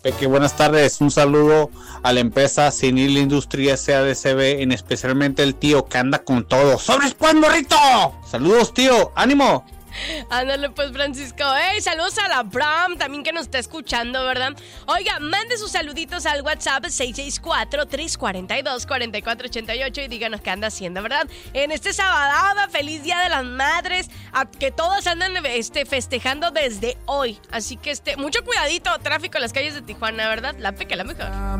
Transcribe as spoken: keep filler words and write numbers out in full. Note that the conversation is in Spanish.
Que buenas tardes, un saludo a la empresa Cinil Industria S A D C B, en especialmente el tío que anda con todo. ¡Sobres pues, morrito! Saludos, tío, ánimo. Ándale pues, Francisco. Hey, saludos a la Bram, también que nos está escuchando, ¿verdad? Oiga, mande sus saluditos al WhatsApp seis seis cuatro, tres cuatro dos, cuatro cuatro ocho ocho y díganos qué anda haciendo, ¿verdad? En este sábado, feliz Día de las Madres, a que todos andan este, festejando desde hoy. Así que este, mucho cuidadito, tráfico en las calles de Tijuana, ¿verdad? La peca, la mejor.